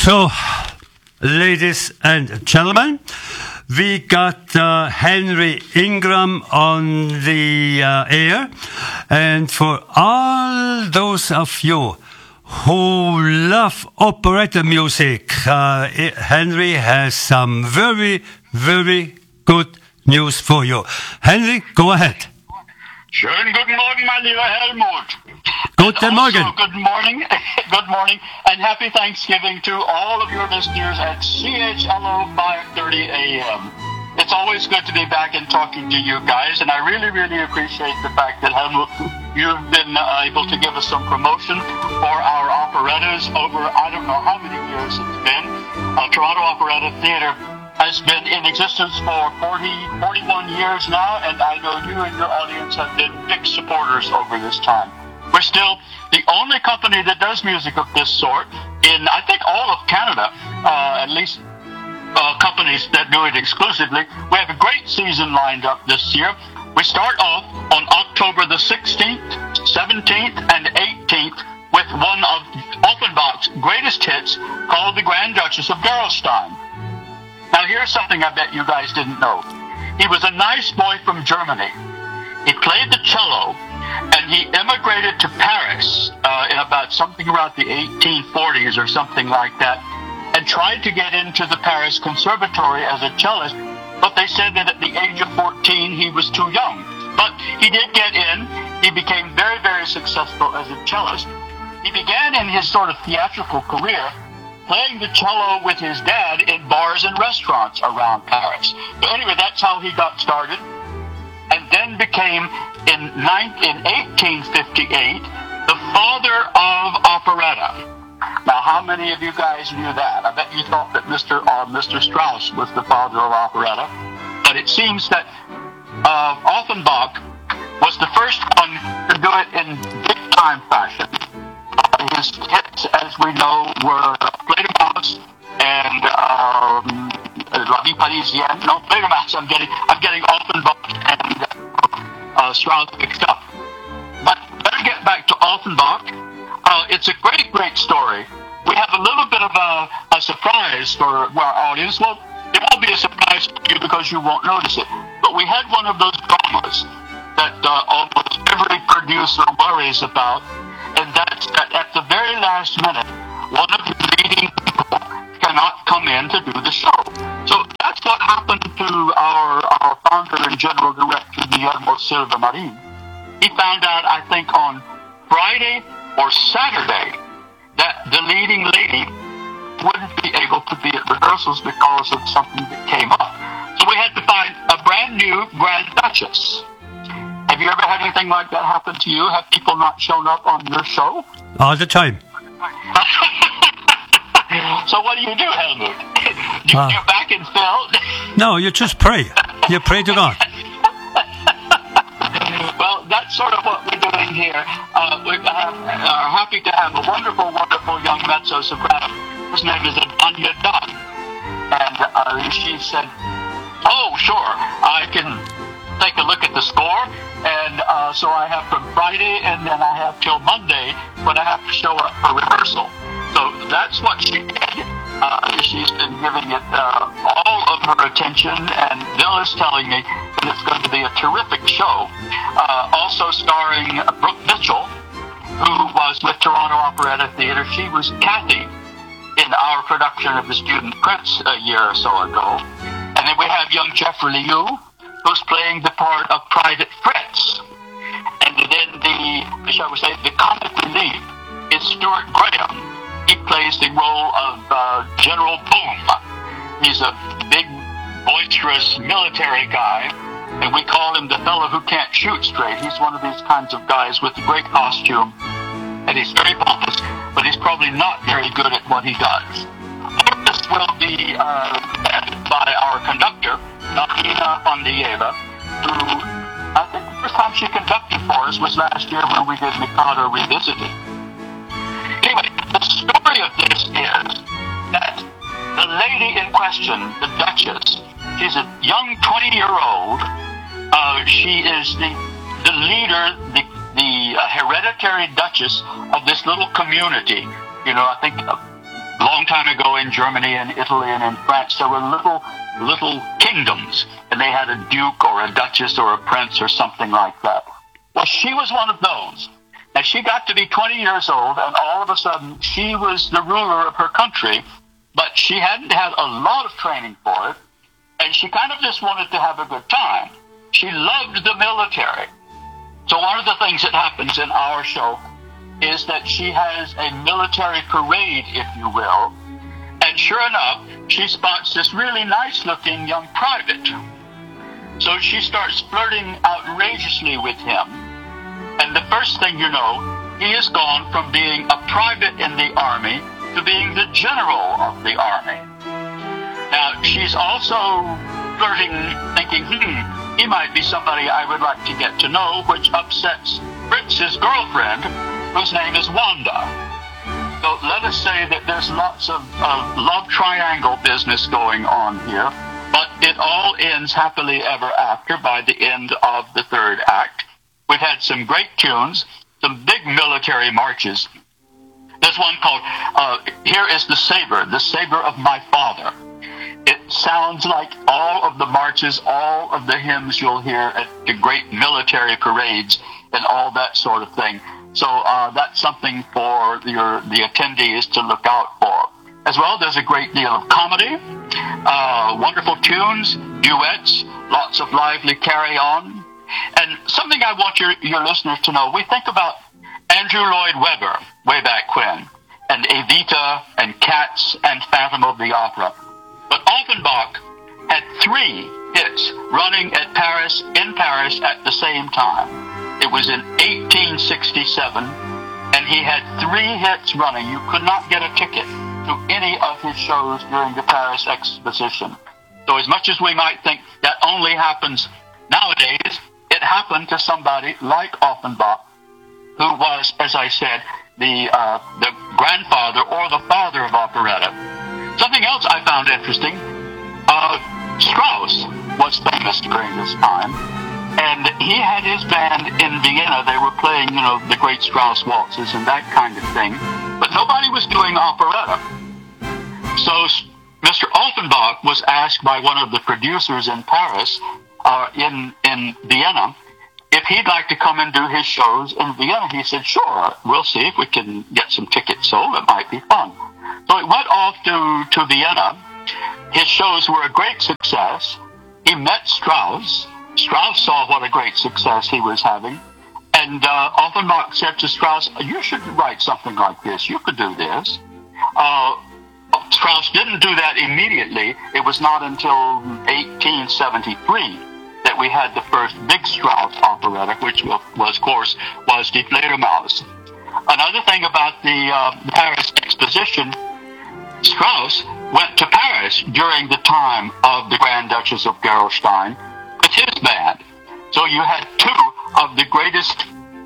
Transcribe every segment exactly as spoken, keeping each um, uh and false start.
So, ladies and gentlemen, we got uh, Henry Ingram on the uh, air, and for all those of you who love operetta music, uh, Henry has some very, very good news for you. Henry, go ahead. Schönen guten Morgen, mein lieber Helmut. Guten Morgen. Also, good morning, good morning, and happy Thanksgiving to all of your listeners at C H L O five thirty A M. It's always good to be back and talking to you guys, and I really, really appreciate the fact that, Helmut, you've been uh, able to give us some promotion for our operettas over, I don't know how many years it's been. Uh, Toronto Operetta Theatre has been in existence for forty, forty-one years now, and I know you and your audience have been big supporters over this time. We're still the only company that does music of this sort in, I think, all of Canada, uh, at least uh, companies that do it exclusively. We have a great season lined up this year. We start off on October the sixteenth, seventeenth, and eighteenth with one of Offenbach's greatest hits called The Grand Duchess of Gerolstein. Now, here's something I bet you guys didn't know. He was a nice boy from Germany. He played the cello, and he emigrated to Paris uh, in about something around the eighteen forties or something like that, and tried to get into the Paris Conservatory as a cellist, but they said that at the age of fourteen he was too young. But he did get in. He became very, very successful as a cellist. He began in his sort of theatrical career playing the cello with his dad in bars and restaurants around Paris. So anyway, that's how he got started, and then became, in, in eighteen fifty-eight, the father of operetta. Now, how many of you guys knew that? I bet you thought that Mister Uh, Mister Strauss was the father of operetta, but it seems that uh, Offenbach was the first one to do it in big-time fashion. His hits, as we know, were Fledermaus and um, La Vie Parisienne. No, Fledermaus, I'm getting, I'm getting Offenbach and uh, Strauss mixed up. But better get back to Offenbach. Uh, it's a great, great story. We have a little bit of a, a surprise for our audience. Well, it won't be a surprise for you because you won't notice it. But we had one of those dramas that uh, almost every producer worries about, and that's that at the very last minute, one of the leading people cannot come in to do the show. So that's what happened to our, our founder and general director, Guillermo Silva Marin. He found out, I think, on Friday or Saturday that the leading lady wouldn't be able to be at rehearsals because of something that came up. So we had to find a brand new Grand Duchess. Have you ever had anything like that happen to you? Have people not shown up on your show? All the time. So what do you do, Helmut? You, uh, you back and fill? No, you just pray. You pray to God. Well, that's sort of what we're doing here. Uh, we uh, are happy to have a wonderful, wonderful young mezzo-soprano. His name is Anya Dunn. And uh, she said, oh, sure, I can take a look at the score. And uh, so I have from Friday, and then I have till Monday when I have to show up for rehearsal. So that's what she did. Uh, she's been giving it uh, all of her attention, and Bill is telling me that it's going to be a terrific show. Uh, also starring Brooke Mitchell, who was with Toronto Operetta Theatre. She was Kathy in our production of The Student Prince a year or so ago. And then we have young Jeffrey Liu, who's playing the part of Private Fritz. And then the, shall we say, the comic relief is Stuart Graham. He plays the role of uh, General Boom. He's a big, boisterous military guy, and we call him the fellow who can't shoot straight. He's one of these kinds of guys with a great costume, and he's very pompous, but he's probably not very good at what he does. All this will be uh, led by our conductor, Nina Fondieva, who I think the first time she conducted for us was last year when we did Mikado Revisited. Anyway, the story of this is that the lady in question, the Duchess, she's a young twenty-year-old. Uh, she is the the leader, the the uh, hereditary Duchess of this little community. You know, I think uh, long time ago in Germany and Italy and in France, there were little, little kingdoms, and they had a duke or a duchess or a prince or something like that. Well, she was one of those. Now, she got to be twenty years old, and all of a sudden, she was the ruler of her country, but she hadn't had a lot of training for it, and she kind of just wanted to have a good time. She loved the military. So one of the things that happens in our show is that she has a military parade, if you will, and sure enough, she spots this really nice-looking young private. So she starts flirting outrageously with him, and the first thing you know, he has gone from being a private in the army to being the general of the army. Now, she's also flirting, thinking, hmm, he might be somebody I would like to get to know, which upsets Fritz's girlfriend, whose name is Wanda. So let us say that there's lots of, of love triangle business going on here, but it all ends happily ever after by the end of the third act. We've had some great tunes, some big military marches. There's one called, uh, Here is the Saber, the Saber of My Father. It sounds like all of the marches, all of the hymns you'll hear at the great military parades and all that sort of thing. So uh, that's something for your, the attendees to look out for. As well, there's a great deal of comedy, uh, wonderful tunes, duets, lots of lively carry-on. And something I want your, your listeners to know, we think about Andrew Lloyd Webber way back when, and Evita, and Cats, and Phantom of the Opera. But Offenbach had three hits running at Paris, in Paris at the same time. It was in eighteen sixty-seven, and he had three hits running. You could not get a ticket to any of his shows during the Paris Exposition. So as much as we might think that only happens nowadays, it happened to somebody like Offenbach, who was, as I said, the uh, the grandfather or the father of operetta. Something else I found interesting, uh, Strauss was famous during this time, and he had his band in Vienna. They were playing, you know, the great Strauss waltzes and that kind of thing, but nobody was doing operetta. So Mister Offenbach was asked by one of the producers in Paris, uh, in, in Vienna, if he'd like to come and do his shows in Vienna. He said, sure, we'll see if we can get some tickets sold. It might be fun. So he went off to, to Vienna. His shows were a great success. He met Strauss. Strauss saw what a great success he was having. And uh, Offenbach said to Strauss, you should write something like this. You could do this. Uh, Strauss didn't do that immediately. It was not until eighteen seventy-three that we had the first big Strauss operetta, which was, of course, was Die Fledermaus. Another thing about the uh, Paris Exposition, Strauss went to Paris during the time of the Grand Duchess of Gerolstein with his band. So you had two of the greatest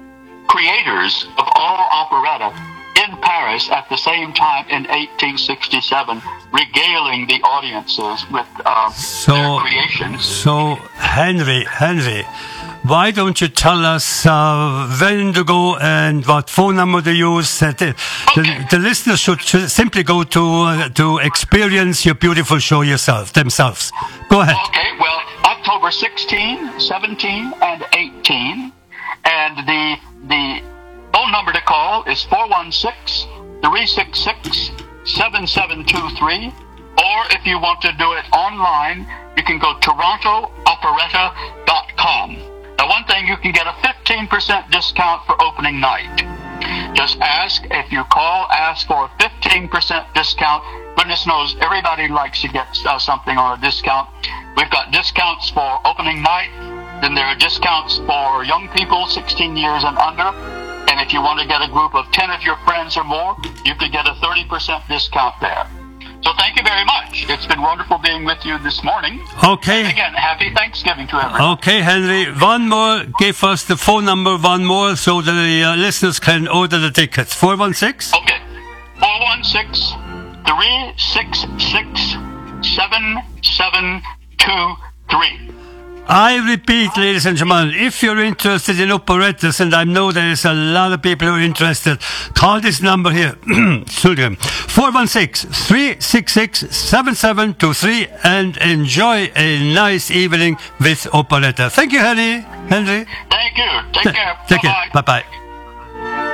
creators of all operetta in Paris at the same time in eighteen sixty-seven, regaling the audiences with uh, so, their creations. So, Henry, Henry, why don't you tell us uh, when to go and what phone number to use? Uh, the, Okay. the, the listeners should, should simply go to uh, to experience your beautiful show yourself themselves. Go ahead. Okay, well, October sixteenth, seventeenth, and eighteenth, and the the phone number to call is four one six, three six six, seven seven two three, or if you want to do it online, you can go toronto operetta dot com. Now, one thing, you can get a fifteen percent discount for opening night. Just ask, if you call, ask for a fifteen percent discount. Goodness knows, everybody likes to get uh, something on a discount. We've got discounts for opening night, then there are discounts for young people, sixteen years and under. And if you want to get a group of ten of your friends or more, you could get a thirty percent discount there. So thank you very much. It's been wonderful being with you this morning. Okay. And again, happy Thanksgiving to everyone. Okay, Henry. One more. Give us the phone number. One more, so the uh, listeners can order the tickets. Four one six. Okay. Four one six, three six six, seven seven two three. I repeat, ladies and gentlemen, if you're interested in operettas, and I know there's a lot of people who are interested, call this number here, four one six, three six six, seven seven two three, and enjoy a nice evening with operetta. Thank you, Henry. Henry. Thank you. Take care. Take Bye-bye. care. Bye-bye.